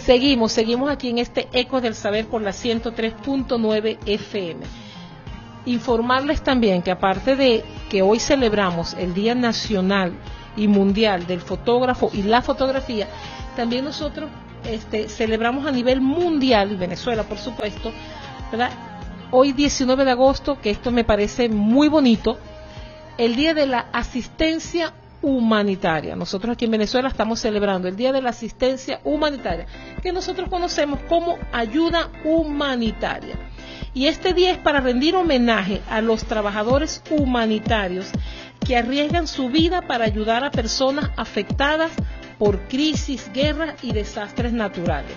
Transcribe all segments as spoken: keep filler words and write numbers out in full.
seguimos, seguimos aquí en este Ecos del Saber por la ciento tres punto nueve F M. Informarles también que aparte de que hoy celebramos el Día Nacional y Mundial del Fotógrafo y la Fotografía, también nosotros este, celebramos a nivel mundial, Venezuela por supuesto, ¿verdad? Hoy diecinueve de agosto, que esto me parece muy bonito, el Día de la Asistencia Humanitaria. Nosotros aquí en Venezuela estamos celebrando el Día de la Asistencia Humanitaria, que nosotros conocemos como ayuda humanitaria. Y este día es para rendir homenaje a los trabajadores humanitarios que arriesgan su vida para ayudar a personas afectadas por crisis, guerras y desastres naturales.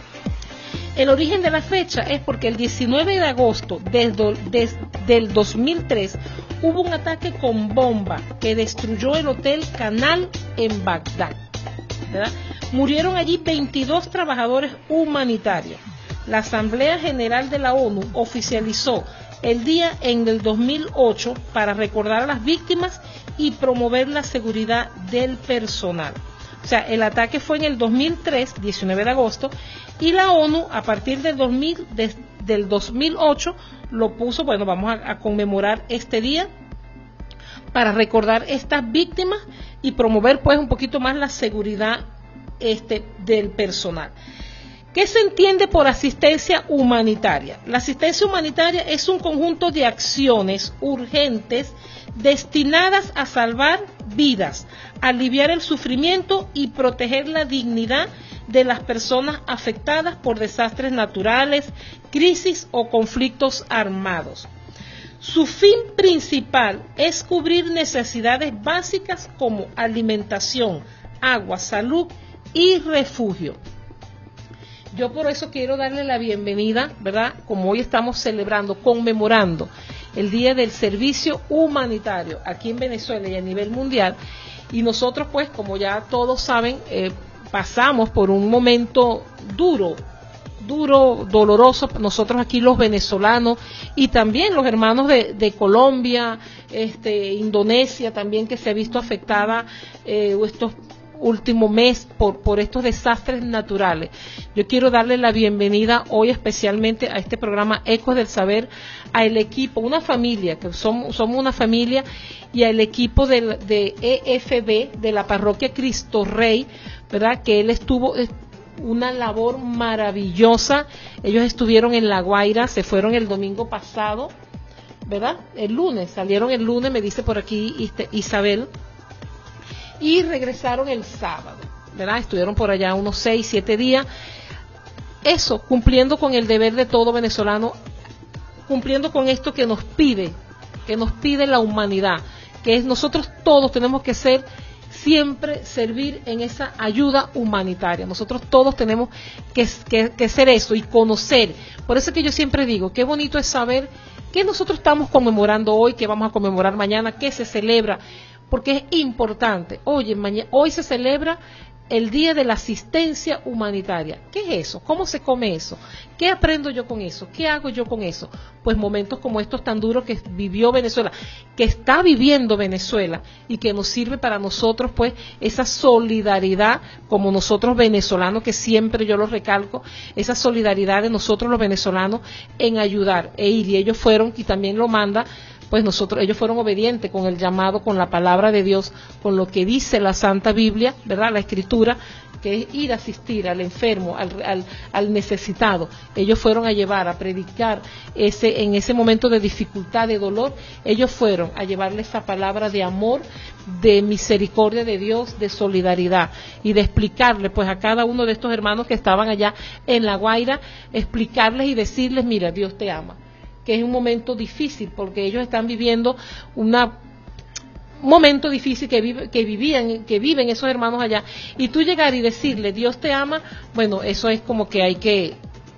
El origen de la fecha es porque el diecinueve de agosto desde, desde el dos mil tres hubo un ataque con bomba que destruyó el Hotel Canal en Bagdad, ¿verdad? Murieron allí veintidós trabajadores humanitarios. La Asamblea General de la ONU oficializó el día en el dos mil ocho para recordar a las víctimas y promover la seguridad del personal. O sea, el ataque fue en el dos mil tres, diecinueve de agosto, y la ONU a partir del dos mil, de, del dos mil ocho lo puso, bueno, vamos a, a conmemorar este día para recordar estas víctimas y promover pues un poquito más la seguridad este, del personal. ¿Qué se entiende por asistencia humanitaria? La asistencia humanitaria es un conjunto de acciones urgentes destinadas a salvar vidas, aliviar el sufrimiento y proteger la dignidad de las personas afectadas por desastres naturales, crisis o conflictos armados. Su fin principal es cubrir necesidades básicas como alimentación, agua, salud y refugio. Yo por eso quiero darle la bienvenida, ¿verdad? Como hoy estamos celebrando, conmemorando el Día del Servicio Humanitario aquí en Venezuela y a nivel mundial, y nosotros pues, como ya todos saben, eh, pasamos por un momento duro, duro, doloroso, nosotros aquí los venezolanos y también los hermanos de, de Colombia, este, Indonesia también, que se ha visto afectada eh, estos último mes por, por estos desastres naturales. Yo quiero darle la bienvenida hoy especialmente a este programa Ecos del Saber, al equipo, una familia, que somos, somos una familia, y al equipo de, de E F B, de la parroquia Cristo Rey, ¿verdad? Que él estuvo una labor maravillosa. Ellos estuvieron en La Guaira, se fueron el domingo pasado, ¿verdad? El lunes, salieron el lunes, me dice por aquí Isabel, y regresaron el sábado, ¿verdad? Estuvieron por allá unos seis, siete días. Eso, cumpliendo con el deber de todo venezolano, cumpliendo con esto que nos pide, que nos pide la humanidad, que es nosotros todos tenemos que ser, siempre servir en esa ayuda humanitaria. Nosotros todos tenemos que, que, que ser eso y conocer. Por eso es que yo siempre digo, qué bonito es saber que nosotros estamos conmemorando hoy, que vamos a conmemorar mañana, que se celebra, porque es importante. Oye, mañana, hoy se celebra el Día de la Asistencia Humanitaria. ¿Qué es eso? ¿Cómo se come eso? ¿Qué aprendo yo con eso? ¿Qué hago yo con eso? Pues momentos como estos tan duros que vivió Venezuela, que está viviendo Venezuela, y que nos sirve para nosotros, pues, esa solidaridad como nosotros venezolanos, que siempre yo lo recalco, esa solidaridad de nosotros los venezolanos en ayudar e ir. Y ellos fueron, y también lo manda, pues nosotros, ellos fueron obedientes con el llamado, con la palabra de Dios, con lo que dice la Santa Biblia, ¿verdad? La Escritura, que es ir a asistir al enfermo, al, al, al necesitado. Ellos fueron a llevar, a predicar ese, en ese momento de dificultad, de dolor, ellos fueron a llevarle esa palabra de amor, de misericordia de Dios, de solidaridad, y de explicarle pues a cada uno de estos hermanos que estaban allá en La Guaira, explicarles y decirles, mira, Dios te ama, que es un momento difícil, porque ellos están viviendo una, un momento difícil que, vive, que vivían, que viven esos hermanos allá, y tú llegar y decirle, Dios te ama, bueno, eso es como que hay que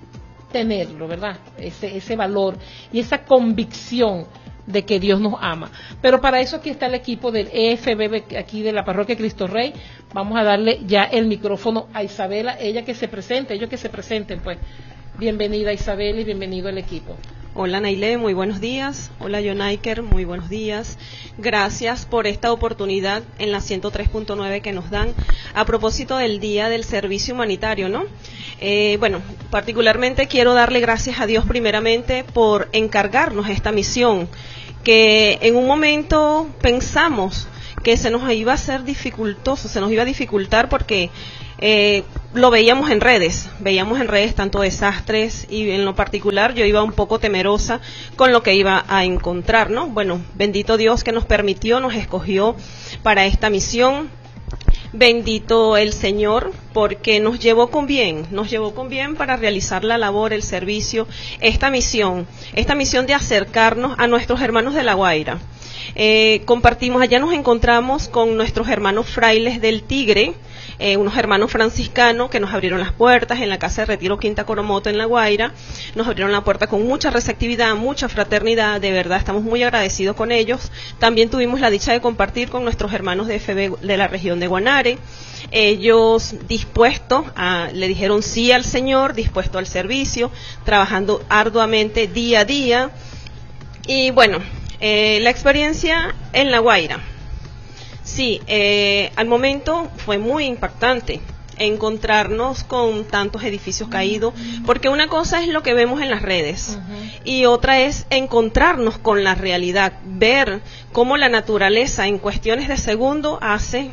tenerlo, ¿verdad? Ese, ese valor y esa convicción de que Dios nos ama. Pero para eso aquí está el equipo del E F B, aquí de la parroquia Cristo Rey. Vamos a darle ya el micrófono a Isabela, ella que se presente, ellos que se presenten, pues. Bienvenida Isabel y bienvenido al equipo. Hola Nailé, muy buenos días. Hola Jonaiker, muy buenos días. Gracias por esta oportunidad en la ciento tres punto nueve que nos dan a propósito del Día del Servicio Humanitario, ¿no? Eh, bueno, particularmente quiero darle gracias a Dios primeramente por encargarnos esta misión, que en un momento pensamos que se nos iba a hacer dificultoso, se nos iba a dificultar porque eh, lo veíamos en redes, veíamos en redes tanto desastres y en lo particular yo iba un poco temerosa con lo que iba a encontrar, ¿no? Bueno, bendito Dios que nos permitió, nos escogió para esta misión. Bendito el Señor, porque nos llevó con bien, nos llevó con bien para realizar la labor, el servicio, esta misión, esta misión de acercarnos a nuestros hermanos de La Guaira. Eh, compartimos, allá nos encontramos con nuestros hermanos frailes del Tigre, eh, unos hermanos franciscanos que nos abrieron las puertas en la Casa de Retiro Quinta Coromoto en La Guaira, nos abrieron la puerta con mucha receptividad, mucha fraternidad, de verdad estamos muy agradecidos con ellos. También tuvimos la dicha de compartir con nuestros hermanos de F B de la región de Guanare, ellos dispuestos, a, le dijeron sí al Señor, dispuestos al servicio, trabajando arduamente día a día, y bueno, eh, la experiencia en La Guaira. Sí, eh, al momento fue muy impactante encontrarnos con tantos edificios caídos, porque una cosa es lo que vemos en las redes uh-huh. y otra es encontrarnos con la realidad, ver cómo la naturaleza en cuestiones de segundo hace,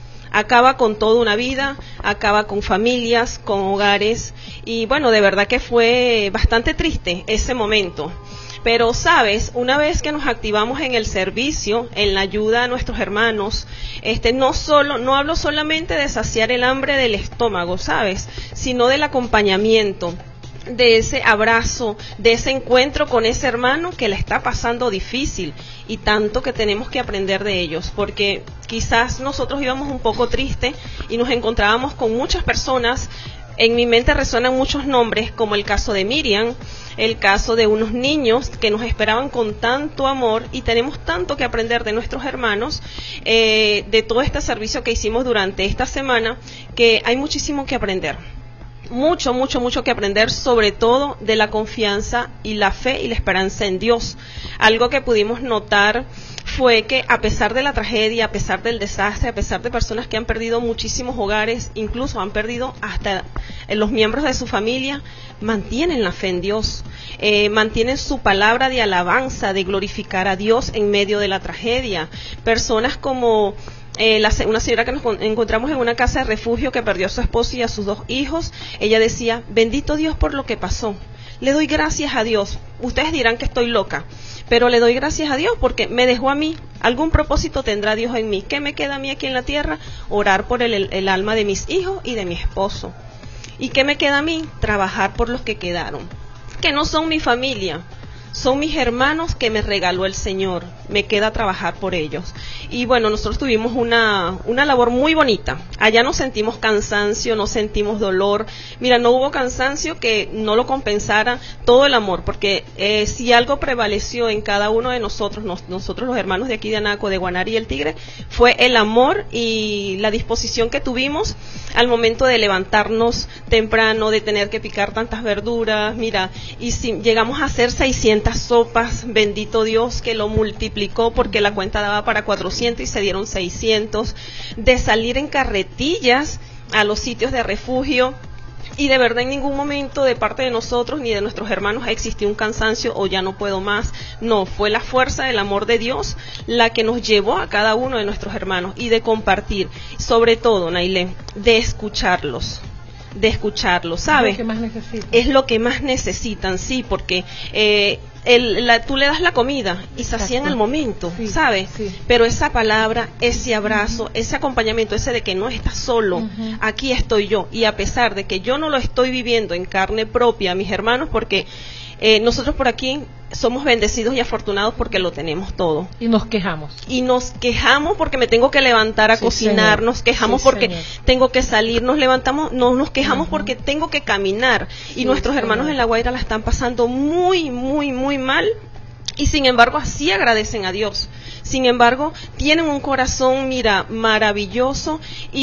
acaba con toda una vida, acaba con familias, con hogares, y bueno, de verdad que fue bastante triste ese momento. Pero, ¿sabes? Una vez que nos activamos en el servicio, en la ayuda a nuestros hermanos, este, no solo, no hablo solamente de saciar el hambre del estómago, ¿sabes? Sino del acompañamiento, de ese abrazo, de ese encuentro con ese hermano que le está pasando difícil y tanto que tenemos que aprender de ellos, porque quizás nosotros íbamos un poco tristes y nos encontrábamos con muchas personas. En mi mente resuenan muchos nombres, como el caso de Miriam, el caso de unos niños que nos esperaban con tanto amor, y tenemos tanto que aprender de nuestros hermanos, eh, de todo este servicio que hicimos durante esta semana, que hay muchísimo que aprender. Mucho, mucho, mucho que aprender, sobre todo de la confianza y la fe y la esperanza en Dios. Algo que pudimos notar fue que a pesar de la tragedia, a pesar del desastre, a pesar de personas que han perdido muchísimos hogares, incluso han perdido hasta los miembros de su familia, mantienen la fe en Dios, eh, mantienen su palabra de alabanza, de glorificar a Dios en medio de la tragedia. Personas como Eh, la, una señora que nos encontramos en una casa de refugio que perdió a su esposo y a sus dos hijos, ella decía, bendito Dios por lo que pasó, le doy gracias a Dios, ustedes dirán que estoy loca, pero le doy gracias a Dios porque me dejó a mí, algún propósito tendrá Dios en mí. ¿Qué me queda a mí aquí en la tierra? Orar por el, el, el alma de mis hijos y de mi esposo. ¿Y qué me queda a mí? Trabajar por los que quedaron, que no son mi familia, son mis hermanos que me regaló el Señor, me queda trabajar por ellos. Y bueno, nosotros tuvimos una, una labor muy bonita, allá no sentimos cansancio, no sentimos dolor, mira, no hubo cansancio que no lo compensara todo el amor, porque eh, si algo prevaleció en cada uno de nosotros, nos, nosotros los hermanos de aquí de Anaco, de Guanare y el Tigre, fue el amor y la disposición que tuvimos al momento de levantarnos temprano, de tener que picar tantas verduras, mira, y si llegamos a hacer seiscientas sopas, bendito Dios que lo multiplicó porque la cuenta daba para cuatrocientos y se dieron seiscientos, de salir en carretillas a los sitios de refugio, y de verdad en ningún momento de parte de nosotros ni de nuestros hermanos existió un cansancio o ya no puedo más. No, fue la fuerza del amor de Dios la que nos llevó a cada uno de nuestros hermanos, y de compartir, sobre todo, Nailé, de escucharlos. de escucharlos, ¿sabes? Es lo que más necesitan. Es lo que más necesitan, sí, porque eh, el, la, tú le das la comida y sacian al momento, sí, ¿sabes? Sí. Pero esa palabra, ese abrazo, uh-huh. ese acompañamiento, ese de que no estás solo, uh-huh. aquí estoy yo, y a pesar de que yo no lo estoy viviendo en carne propia, mis hermanos, porque eh, nosotros por aquí somos bendecidos y afortunados porque lo tenemos todo. Y nos quejamos. Y nos quejamos porque me tengo que levantar a sí, cocinar, señor. Nos quejamos sí, porque señor. Tengo que salir, nos levantamos, no, nos quejamos uh-huh. porque tengo que caminar. Y sí, nuestros señor. Hermanos en La Guaira la están pasando muy, muy, muy mal. Y sin embargo, así agradecen a Dios. Sin embargo, tienen un corazón, mira, maravilloso,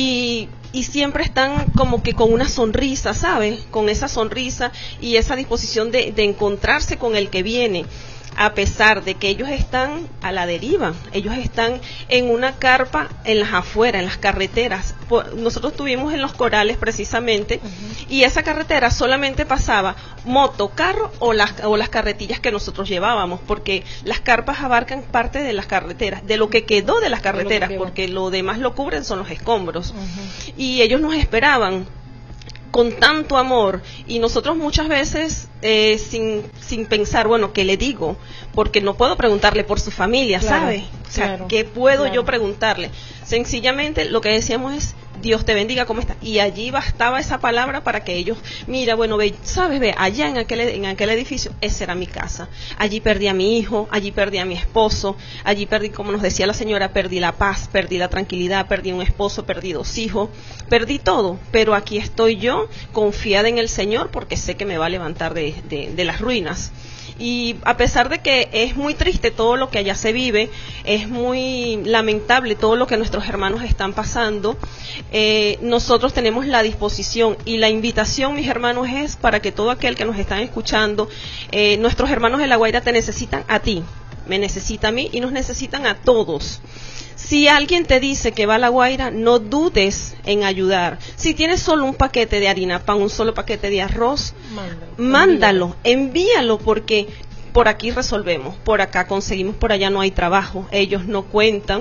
y y siempre están como que con una sonrisa, ¿sabes? Con esa sonrisa y esa disposición de, de encontrarse con el que viene. a pesar de que ellos están a la deriva, ellos están en una carpa en las afueras, en las carreteras. Nosotros estuvimos en los corales precisamente, uh-huh. y esa carretera solamente pasaba moto, carro o las, o las carretillas que nosotros llevábamos, porque las carpas abarcan parte de las carreteras, de lo que quedó de las carreteras, lo porque lo demás lo cubren son los escombros. Uh-huh. Y ellos nos esperaban con tanto amor, y nosotros muchas veces eh, sin sin pensar, bueno, ¿qué le digo? Porque no puedo preguntarle por su familia, claro, ¿sabe? O sea, claro, ¿qué puedo claro. yo preguntarle? Sencillamente lo que decíamos es, Dios te bendiga, ¿cómo está? Y allí bastaba esa palabra para que ellos, mira, bueno, ve, sabes, ve, allá en aquel, en aquel edificio, esa era mi casa. Allí perdí a mi hijo, allí perdí a mi esposo, allí perdí, como nos decía la señora, perdí la paz, perdí la tranquilidad, perdí un esposo, perdí dos hijos, perdí todo, pero aquí estoy yo, confiada en el Señor, porque sé que me va a levantar de, de, de las ruinas. Y a pesar de que es muy triste todo lo que allá se vive, es muy lamentable todo lo que nuestros hermanos están pasando, eh, nosotros tenemos la disposición y la invitación, mis hermanos, es para que todo aquel que nos están escuchando, eh, nuestros hermanos de La Guaira te necesitan a ti, me necesita a mí y nos necesitan a todos. Si alguien te dice que va a La Guaira, no dudes en ayudar. Si tienes solo un paquete de harina pan, un solo paquete de arroz, mándalo, mándalo envíalo, porque por aquí resolvemos, por acá conseguimos, por allá no hay trabajo, ellos no cuentan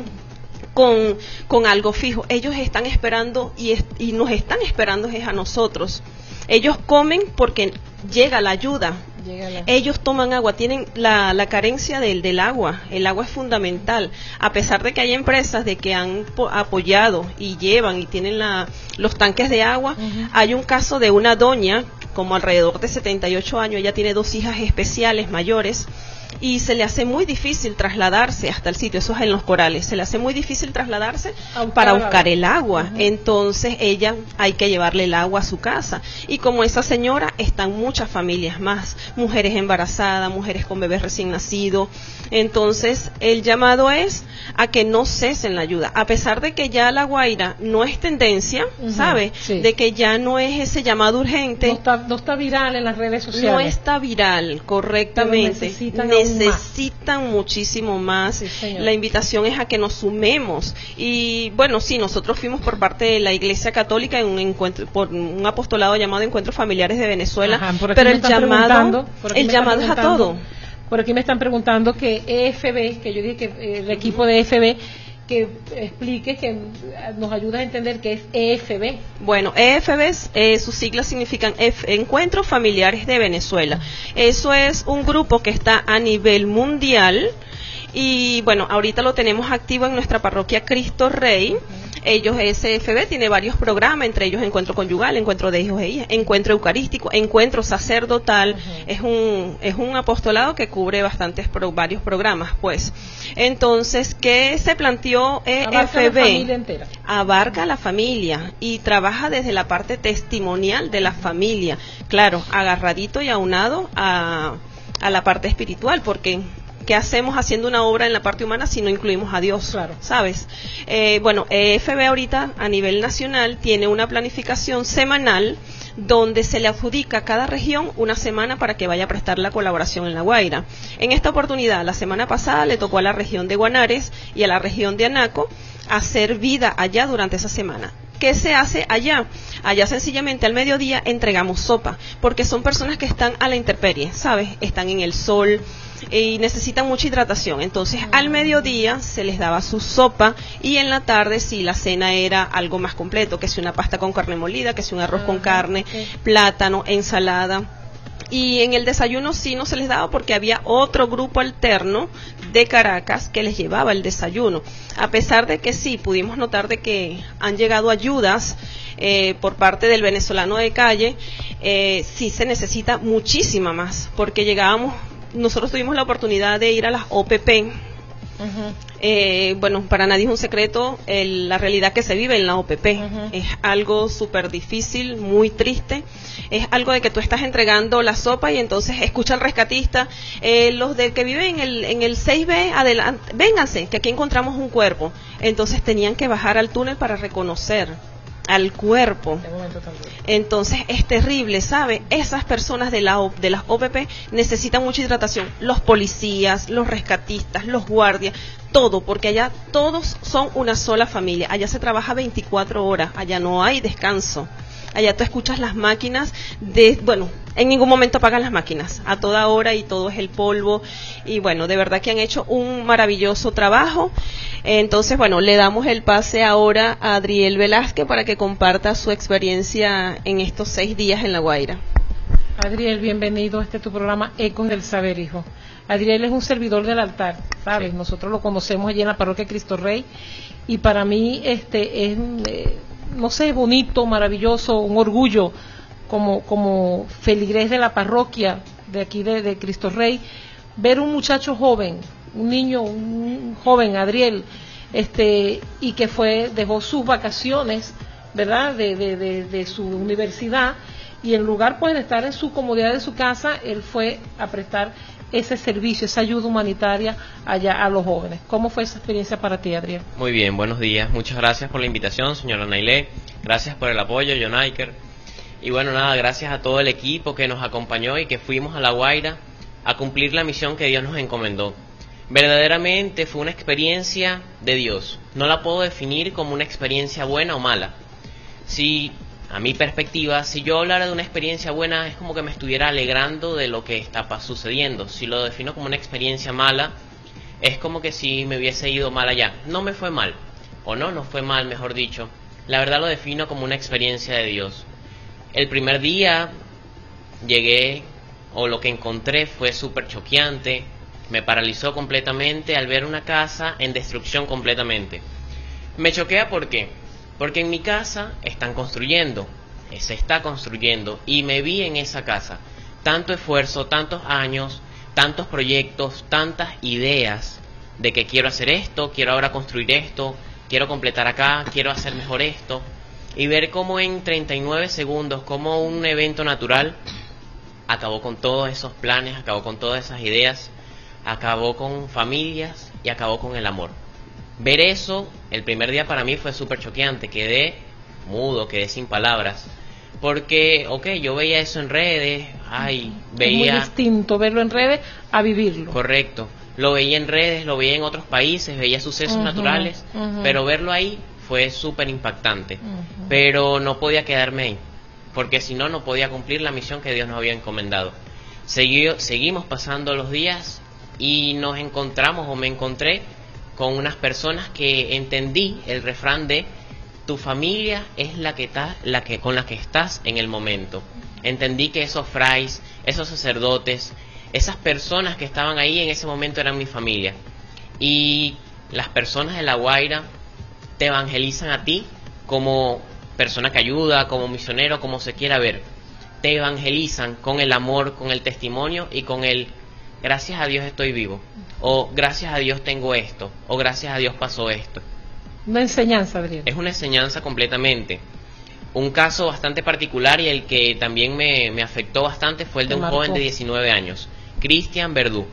con, con algo fijo, ellos están esperando y, es, y nos están esperando es a nosotros. Ellos comen porque llega la ayuda. Llegala. Ellos toman agua, tienen la, la carencia del, del agua, el agua es fundamental, a pesar de que hay empresas de que han po- apoyado y llevan y tienen la, los tanques de agua. Uh-huh. Hay un caso de una doña, como alrededor de setenta y ocho años, ella tiene dos hijas especiales mayores, y se le hace muy difícil trasladarse hasta el sitio, eso es en los corales, se le hace muy difícil trasladarse para buscar el agua. Uh-huh. Entonces ella, hay que llevarle el agua a su casa, y como esa señora, están muchas familias más, mujeres embarazadas, mujeres con bebés recién nacidos. Entonces el llamado es a que no cesen la ayuda, a pesar de que ya La Guaira no es tendencia, uh-huh, ¿sabe? Sí. De que ya no es ese llamado urgente. No está, no está viral en las redes sociales. No está viral, correctamente. Necesitan, necesitan más. muchísimo más. Sí, la invitación es a que nos sumemos. Y bueno, sí, nosotros fuimos por parte de la Iglesia Católica en un encuentro, por un apostolado llamado Encuentros Familiares de Venezuela. Ajá, pero el llamado, el llamado es a todo. Por aquí me están preguntando que E F B, que yo dije que eh, el equipo de E F B, que explique, que nos ayuda a entender qué es E F B. Bueno, E F B, eh, sus siglas significan F, Encuentros Familiares de Venezuela. Eso es un grupo que está a nivel mundial y bueno, ahorita lo tenemos activo en nuestra parroquia Cristo Rey. Ellos, S F B, tiene varios programas, entre ellos Encuentro Conyugal, Encuentro de Hijos e Hijas, Encuentro Eucarístico, Encuentro Sacerdotal. Uh-huh. Es un es un apostolado que cubre bastantes pro, varios programas, pues. Entonces, ¿qué se planteó E F B? Abarca la familia entera. Abarca la familia y trabaja desde la parte testimonial de la familia. Claro, agarradito y aunado a, a la parte espiritual, porque ¿qué hacemos haciendo una obra en la parte humana si no incluimos a Dios? Claro. ¿Sabes? Eh, bueno, E F B ahorita a nivel nacional tiene una planificación semanal donde se le adjudica a cada región una semana para que vaya a prestar la colaboración en La Guaira. En esta oportunidad, la semana pasada, le tocó a la región de Guanares y a la región de Anaco hacer vida allá durante esa semana. ¿Qué se hace allá? Allá sencillamente al mediodía entregamos sopa, porque son personas que están a la intemperie, ¿sabes? Están en el sol y necesitan mucha hidratación. Entonces al mediodía se les daba su sopa y en la tarde sí la cena era algo más completo, que si una pasta con carne molida, que si un arroz uh-huh. con carne, okay. plátano, ensalada. Y en el desayuno sí no se les daba porque había otro grupo alterno de Caracas que les llevaba el desayuno. A pesar de que sí, pudimos notar de que han llegado ayudas eh, por parte del venezolano de calle, eh, sí se necesita muchísima más, porque llegábamos, nosotros tuvimos la oportunidad de ir a las O P P. Uh-huh. Eh, bueno, para nadie es un secreto el, la realidad que se vive en la O P P. Uh-huh. Es algo súper difícil, muy triste. Es algo de que tú estás entregando la sopa y entonces escucha al rescatista, eh, los del que viven en el, en el seis B, adelante, vénganse, que aquí encontramos un cuerpo. Entonces tenían que bajar al túnel para reconocer al cuerpo. Entonces es terrible, ¿sabe? Esas personas de, la, de las O P P necesitan mucha hidratación. Los policías, los rescatistas, los guardias, todo, porque allá todos son una sola familia. Allá se trabaja veinticuatro horas, allá no hay descanso. Allá tú escuchas las máquinas, de, bueno, en ningún momento apagan las máquinas, a toda hora, y todo es el polvo, y bueno, de verdad que han hecho un maravilloso trabajo. Entonces, bueno, le damos el pase ahora a Adriel Velázquez para que comparta su experiencia en estos seis días en La Guaira. Adriel, bienvenido a este tu programa Ecos del Saber, hijo. Adriel es un servidor del altar, ¿sabes? Sí. Nosotros lo conocemos allí en la parroquia Cristo Rey, y para mí este es... Eh, no sé, bonito, maravilloso, un orgullo como, como feligrés de la parroquia de aquí de, de Cristo Rey, ver un muchacho joven, un niño, un joven, Adriel, este, y que fue, dejó sus vacaciones, ¿verdad?, de, de, de, de su universidad, y en lugar pues de estar en su comodidad de su casa, él fue a prestar ese servicio, esa ayuda humanitaria allá a los jóvenes. ¿Cómo fue esa experiencia para ti, Adriel? Muy bien, buenos días. Muchas gracias por la invitación, señora Nailé. Gracias por el apoyo, Jonaiker. Y bueno, nada, gracias a todo el equipo que nos acompañó y que fuimos a La Guaira a cumplir la misión que Dios nos encomendó. Verdaderamente fue una experiencia de Dios. No la puedo definir como una experiencia buena o mala. Si... A mi perspectiva, si yo hablara de una experiencia buena, es como que me estuviera alegrando de lo que está sucediendo. Si lo defino como una experiencia mala, es como que si me hubiese ido mal allá. No me fue mal, o no, no fue mal, mejor dicho. La verdad lo defino como una experiencia de Dios. El primer día llegué, o lo que encontré fue súper choqueante. Me paralizó completamente al ver una casa en destrucción completamente. Me choquea, ¿por qué? Porque en mi casa están construyendo, se está construyendo, y me vi en esa casa. Tanto esfuerzo, tantos años, tantos proyectos, tantas ideas de que quiero hacer esto, quiero ahora construir esto, quiero completar acá, quiero hacer mejor esto. Y ver cómo en treinta y nueve segundos, como un evento natural, acabó con todos esos planes, acabó con todas esas ideas, acabó con familias y acabó con el amor. Ver eso, el primer día para mí fue súper choqueante, quedé mudo, quedé sin palabras, porque, ok, yo veía eso en redes, ay, veía... Es muy distinto verlo en redes a vivirlo. Correcto, lo veía en redes, lo veía en otros países, veía sucesos uh-huh, naturales, uh-huh. Pero verlo ahí fue súper impactante, uh-huh. Pero no podía quedarme ahí, porque si no, no podía cumplir la misión que Dios nos había encomendado. Segui, seguimos pasando los días y nos encontramos, o me encontré, con unas personas que entendí el refrán de tu familia es la que está, la que con la que estás en el momento. Entendí que esos frailes, esos sacerdotes, esas personas que estaban ahí en ese momento eran mi familia. Y las personas de La Guaira te evangelizan a ti como persona que ayuda, como misionero, como se quiera ver. Te evangelizan con el amor, con el testimonio y con el gracias a Dios estoy vivo, o gracias a Dios tengo esto, o gracias a Dios pasó esto. Una enseñanza, Adriel. Es una enseñanza completamente. Un caso bastante particular y el que también me, me afectó bastante fue el de un joven de diecinueve años, Cristian Verdú.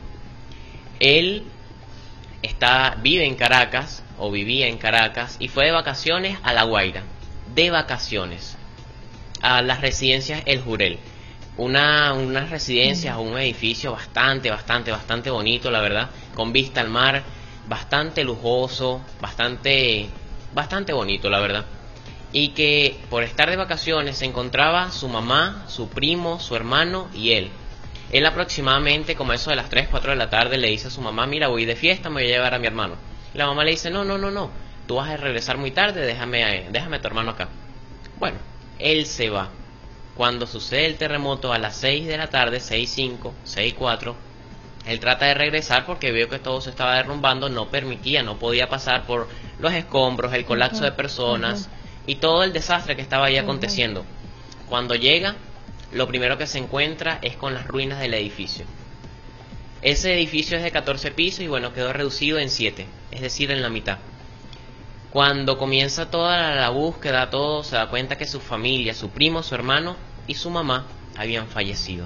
Él está, vive en Caracas, o vivía en Caracas, y fue de vacaciones a La Guaira, de vacaciones, a las residencias El Jurel. Una, unas residencias, un edificio bastante, bastante, bastante bonito, la verdad, con vista al mar, bastante lujoso, bastante, bastante bonito, la verdad. Y que por estar de vacaciones se encontraba su mamá, su primo, su hermano y él. Él aproximadamente, como eso de las tres, cuatro de la tarde, le dice a su mamá, mira, voy de fiesta, me voy a llevar a mi hermano. Y la mamá le dice, no, no, no, no, tú vas a regresar muy tarde, déjame, déjame a tu hermano acá. Bueno, él se va. Cuando sucede el terremoto a las seis de la tarde, seis cinco, seis cuatro, él trata de regresar porque vio que todo se estaba derrumbando, no permitía, no podía pasar por los escombros, el colapso uh-huh, de personas uh-huh. y todo el desastre que estaba ahí aconteciendo. Uh-huh. Cuando llega, lo primero que se encuentra es con las ruinas del edificio. Ese edificio es de catorce pisos y bueno, quedó reducido en siete, es decir, en la mitad. Cuando comienza toda la búsqueda, todo, se da cuenta que su familia, su primo, su hermano y su mamá habían fallecido.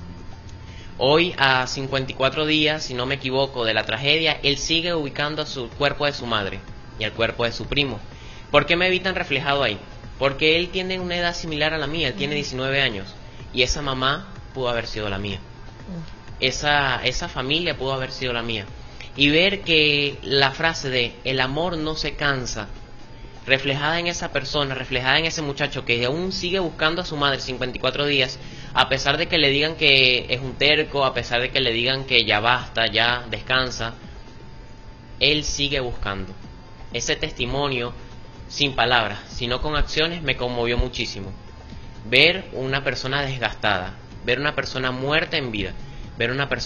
Hoy, a cincuenta y cuatro días, si no me equivoco, de la tragedia, él sigue ubicando a su cuerpo de su madre y al cuerpo de su primo. ¿Por qué me vi tan reflejado ahí? porque él tiene una edad similar a la mía, él tiene diecinueve años, y esa mamá pudo haber sido la mía, esa, esa familia pudo haber sido la mía, y ver que la frase de el amor no se cansa, reflejada en esa persona, reflejada en ese muchacho que aún sigue buscando a su madre cincuenta y cuatro días, a pesar de que le digan que es un terco, a pesar de que le digan que ya basta, ya descansa, él sigue buscando. Ese testimonio, sin palabras, sino con acciones, me conmovió muchísimo. Ver una persona desgastada, ver una persona muerta en vida, ver una persona